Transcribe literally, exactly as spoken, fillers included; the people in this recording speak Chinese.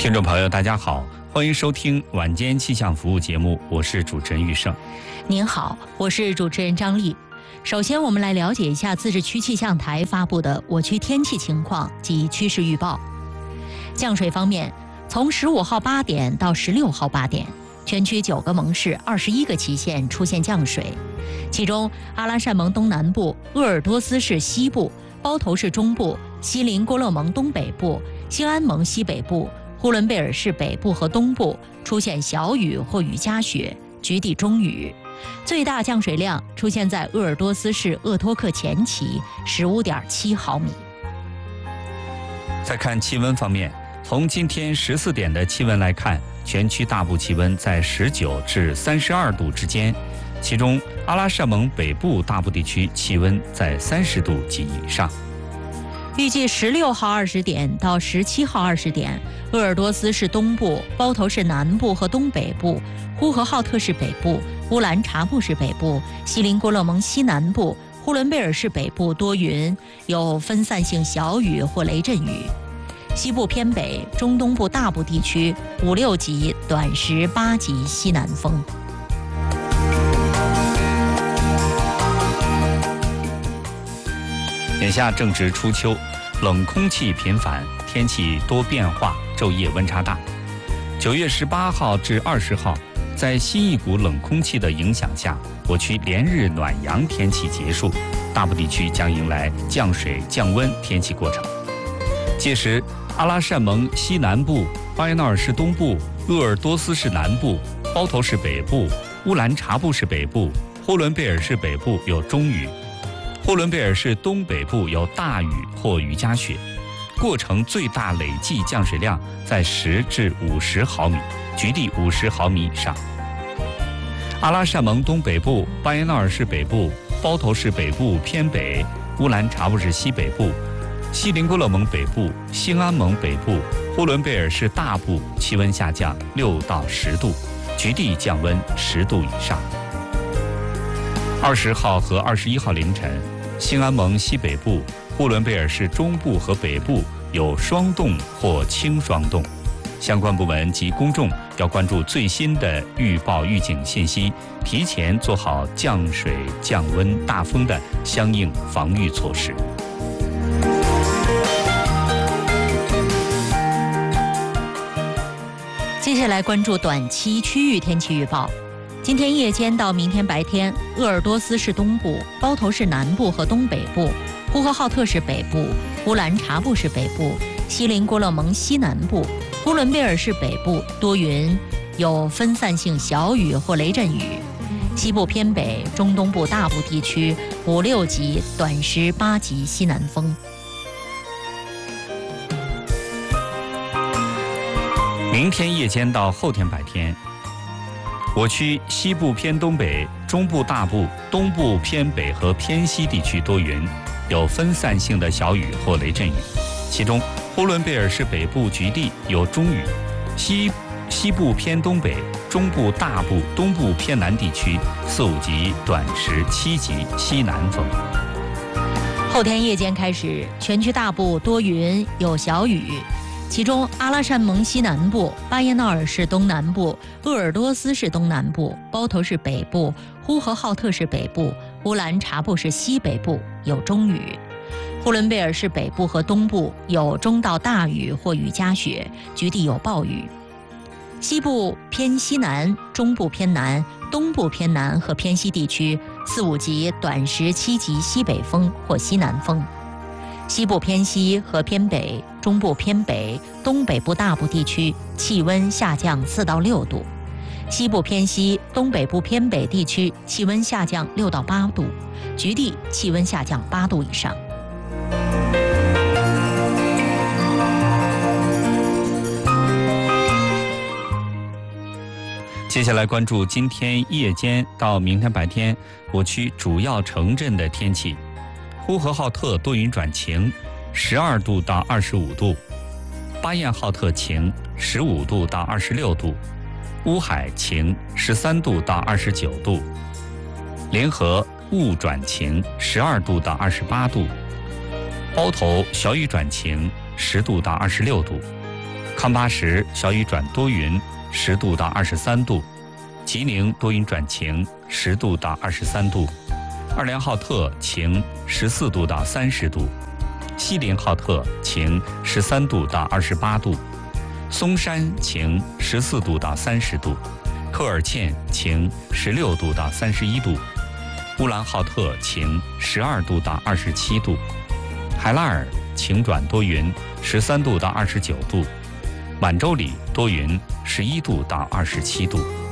听众朋友大家好，欢迎收听晚间气象服务节目，我是主持人玉胜。 您好，我是主持人张丽。首先我们来了解一下自治区气象台发布的我区天气情况及趋势预报。降水方面，从十五号八点到十六号八点，全区九个盟市二十一个旗县出现降水，其中阿拉善盟东南部、鄂尔多斯市西部、包头市中部、锡林郭勒盟东北部、兴安盟西北部、呼伦贝尔市北部和东部出现小雨或雨夹雪，局地中雨。最大降水量出现在鄂尔多斯市鄂托克前旗十五点七毫米。 再看气温方面，从今天十四点的气温来看，全区大部气温在十九至三十二度之间，其中阿拉善盟北部大部地区气温在三十度及以上。 预计十六号二十点到十七号二十点，鄂尔多斯市东部、包头市南部和东北部、呼和浩特市北部、乌兰察布市北部、锡林郭勒盟西南部、呼伦贝尔市北部多云，有分散性小雨或雷阵雨。西部偏北、中东部大部地区五六级短时八级西南风。 眼下正值初秋，冷空气频繁，天气多变化，昼夜温差大。九月十八号至二十号，在新一股冷空气的影响下，我区连日暖阳天气结束，大部地区将迎来降水降温天气过程。届时，阿拉善盟西南部、巴彦淖尔市东部、鄂尔多斯市南部、包头市北部、乌兰察布市北部、呼伦贝尔市北部有中雨，呼伦贝尔市东北部有大雨或雨夹雪，过程最大累计降水量在十至五十毫米，局地五十毫米以上。阿拉善盟东北部、巴彦淖尔市北部、包头市北部偏北、乌兰察布市西北部、锡林郭勒盟北部、兴安盟北部、呼伦贝尔市大部气温下降六到十度，局地降温十度以上。二十号和二十一号凌晨，兴安盟西北部、呼伦贝尔市中部和北部有霜冻或轻霜冻，相关部门及公众要关注最新的预报预警信息，提前做好降水、降温、大风的相应防御措施。 接下来关注短期区域天气预报。今天夜间到明天白天，鄂尔多斯市东部、包头市南部和东北部、呼和浩特市北部、乌兰察布市北部、锡林郭勒盟西南部、呼伦贝尔市北部多云，有分散性小雨或雷阵雨。西部偏北、中东部大部地区五六级短时八级西南风。 明天夜间到后天白天，我区西部偏东北、中部大部、东部偏北和偏西地区多云，有分散性的小雨或雷阵雨，其中呼伦贝尔市北部局地有中雨，西西部偏东北、中部大部、东部偏南地区四五级短时七级西南风。 后天夜间开始，全区大部多云有小雨，其中阿拉善盟西南部、巴彦淖尔市东南部、鄂尔多斯市东南部、包头市北部、呼和浩特市北部、乌兰察布市西北部有中雨，呼伦贝尔市北部和东部有中到大雨或雨夹雪，局地有暴雨。西部偏西南、中部偏南、东部偏南和偏西地区四五级短时七级西北风或西南风。西部偏西和偏北、中部偏北、东北部大部地区气温下降四到六度，西部偏西、东北部偏北地区气温下降六到八度，局地气温下降八度以上。 接下来关注今天夜间到明天白天我区主要城镇的天气。呼和浩特多云转晴，十二度到二十五度；巴彦浩特晴，十五度到二十六度；乌海晴，十三度到二十九度；联合雾转晴，十二度到二十八度；包头小雨转晴，十度到二十六度； 康巴什小雨转多云，十度到二十三度；吉宁多云转晴，十度到二十三度；二良浩特晴，十四度到三十度；锡林浩特晴，十三度到二十八度；松山晴，十四度到三十度；科尔沁晴，十六度到三十一度；乌兰浩特晴，十二度到二十七度；海拉尔晴转多云，十三度到二十九度；满洲里多云，十一度到二十七度。